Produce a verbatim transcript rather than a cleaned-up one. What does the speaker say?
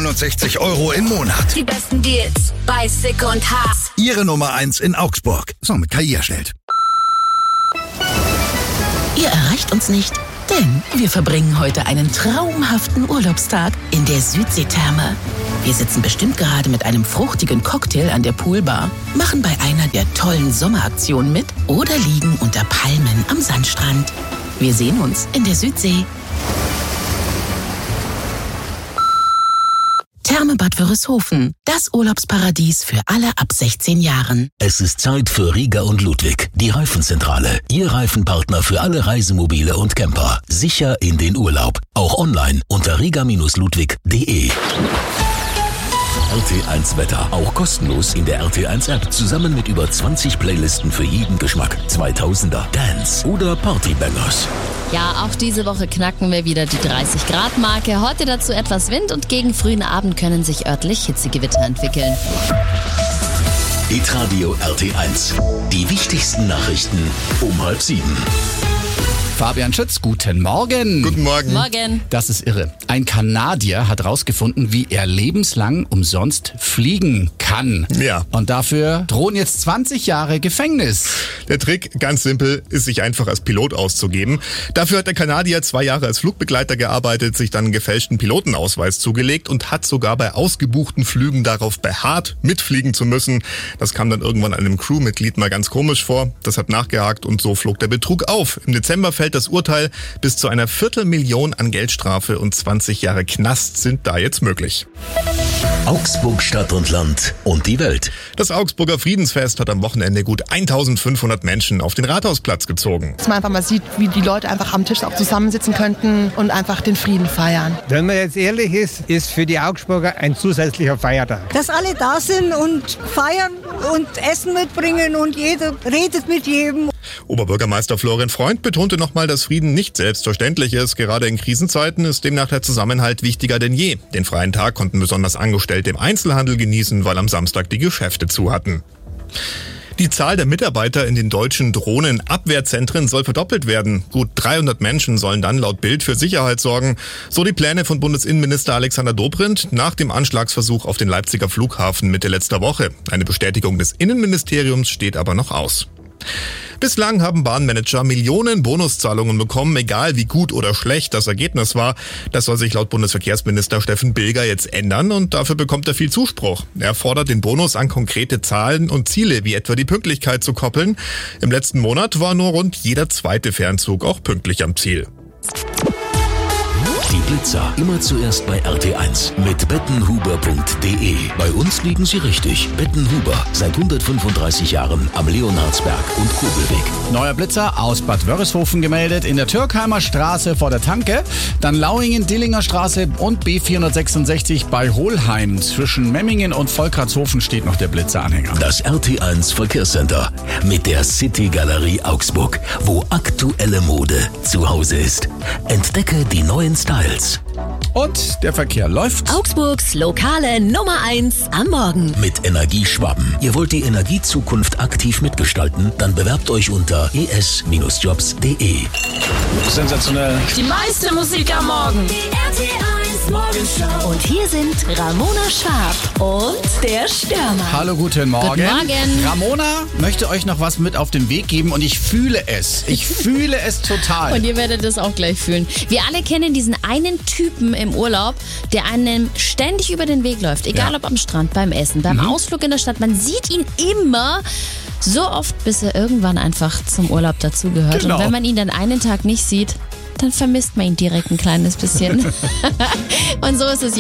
neunundsechzig Euro im Monat. Die besten Deals bei Sick und Haas. Ihre Nummer eins in Augsburg. So, mit K I erstellt. Ihr erreicht uns nicht, denn wir verbringen heute einen traumhaften Urlaubstag in der Südseetherme. Wir sitzen bestimmt gerade mit einem fruchtigen Cocktail an der Poolbar, machen bei einer der tollen Sommeraktionen mit oder liegen unter Palmen am Sandstrand. Wir sehen uns in der Südsee. Therme Bad Wörishofen, das Urlaubsparadies für alle ab sechzehn Jahren. Es ist Zeit für Riga und Ludwig, die Reifenzentrale. Ihr Reifenpartner für alle Reisemobile und Camper. Sicher in den Urlaub. Auch online unter riga Bindestrich ludwig punkt de. R T eins Wetter. Auch kostenlos in der R T eins App. Zusammen mit über zwanzig Playlisten für jeden Geschmack. zweitausender, Dance oder Partybangers. Ja, auch diese Woche knacken wir wieder die dreißig Grad Marke. Heute dazu etwas Wind und gegen frühen Abend können sich örtlich Hitzegewitter entwickeln. Hitradio R T eins. Die wichtigsten Nachrichten um halb sieben. Fabian Schütz, guten Morgen. Guten Morgen. Morgen. Das ist irre. Ein Kanadier hat rausgefunden, wie er lebenslang umsonst fliegen kann. Ja. Und dafür drohen jetzt zwanzig Jahre Gefängnis. Der Trick, ganz simpel, ist, sich einfach als Pilot auszugeben. Dafür hat der Kanadier zwei Jahre als Flugbegleiter gearbeitet, sich dann einen gefälschten Pilotenausweis zugelegt und hat sogar bei ausgebuchten Flügen darauf beharrt, mitfliegen zu müssen. Das kam dann irgendwann einem Crewmitglied mal ganz komisch vor. Das hat nachgehakt und so flog der Betrug auf. Im Dezember fällt das Urteil. Bis zu einer Viertelmillion an Geldstrafe und zwanzig Jahre Knast sind da jetzt möglich. Augsburg, Stadt und Land und die Welt. Das Augsburger Friedensfest hat am Wochenende gut eintausendfünfhundert Menschen auf den Rathausplatz gezogen. Dass man einfach mal sieht, wie die Leute einfach am Tisch auch zusammensitzen könnten und einfach den Frieden feiern. Wenn man jetzt ehrlich ist, ist für die Augsburger ein zusätzlicher Feiertag. Dass alle da sind und feiern und Essen mitbringen und jeder redet mit jedem. Oberbürgermeister Florian Freund betonte nochmal, dass Frieden nicht selbstverständlich ist. Gerade in Krisenzeiten ist demnach der Zusammenhalt wichtiger denn je. Den freien Tag konnten besonders Angestellte im Einzelhandel genießen, weil am Samstag die Geschäfte zu hatten. Die Zahl der Mitarbeiter in den deutschen Drohnenabwehrzentren soll verdoppelt werden. Gut dreihundert Menschen sollen dann laut Bild für Sicherheit sorgen. So die Pläne von Bundesinnenminister Alexander Dobrindt nach dem Anschlagsversuch auf den Leipziger Flughafen Mitte letzter Woche. Eine Bestätigung des Innenministeriums steht aber noch aus. Bislang haben Bahnmanager Millionen Bonuszahlungen bekommen, egal wie gut oder schlecht das Ergebnis war. Das soll sich laut Bundesverkehrsminister Steffen Bilger jetzt ändern und dafür bekommt er viel Zuspruch. Er fordert den Bonus an konkrete Zahlen und Ziele, wie etwa die Pünktlichkeit zu koppeln. Im letzten Monat war nur rund jeder zweite Fernzug auch pünktlich am Ziel. Die Blitzer immer zuerst bei R T eins mit bettenhuber punkt de. Bei uns liegen sie richtig. Bettenhuber, seit hundertfünfunddreißig Jahren am Leonhardsberg und Kobelweg. Neuer Blitzer aus Bad Wörishofen gemeldet, in der Türkheimer Straße vor der Tanke, dann Lauingen, Dillinger Straße und B vierhundertsechsundsechzig bei Hohlheim. Zwischen Memmingen und Volkratshofen steht noch der Blitzeranhänger. Das R T eins Verkehrscenter mit der City Galerie Augsburg, wo aktuelle Mode zu Hause ist. Entdecke die neuen Styles. Und der Verkehr läuft. Augsburgs lokale Nummer eins am Morgen. Mit Energieschwaben. Ihr wollt die Energiezukunft aktiv mitgestalten? Dann bewerbt euch unter e s Jobs punkt de. Sensationell. Die meiste Musik am Morgen. Die R T eins Morgenshow. Und hier sind Ramona Schwab und der Stürmer. Hallo, guten Morgen. Guten Morgen. Ramona möchte euch noch was mit auf den Weg geben und ich fühle es. Ich fühle es total. Und ihr werdet es auch gleich fühlen. Wir alle kennen diesen einen Typen im Urlaub, der einem ständig über den Weg läuft. Egal Ja. ob am Strand, beim Essen, beim Mhm. Ausflug in der Stadt. Man sieht ihn immer so oft, bis er irgendwann einfach zum Urlaub dazugehört. Genau. Und wenn man ihn dann einen Tag nicht sieht, dann vermisst man ihn direkt ein kleines bisschen. Und so ist es jetzt.